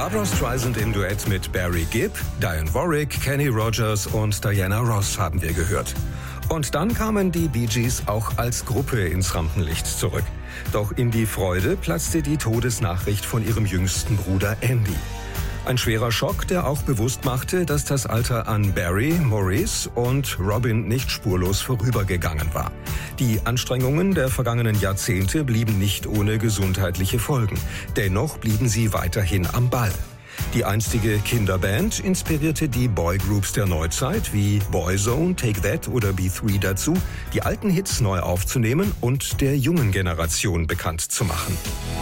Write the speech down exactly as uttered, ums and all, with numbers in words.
Barbra Streisand im Duett mit Barry Gibb, Dionne Warwick, Kenny Rogers und Diana Ross haben wir gehört. Und dann kamen die Bee Gees auch als Gruppe ins Rampenlicht zurück. Doch in die Freude platzte die Todesnachricht von ihrem jüngsten Bruder Andy. Ein schwerer Schock, der auch bewusst machte, dass das Alter an Barry, Maurice und Robin nicht spurlos vorübergegangen war. Die Anstrengungen der vergangenen Jahrzehnte blieben nicht ohne gesundheitliche Folgen. Dennoch blieben sie weiterhin am Ball. Die einstige Kinderband inspirierte die Boygroups der Neuzeit wie Boyzone, Take That oder B drei dazu, die alten Hits neu aufzunehmen und der jungen Generation bekannt zu machen.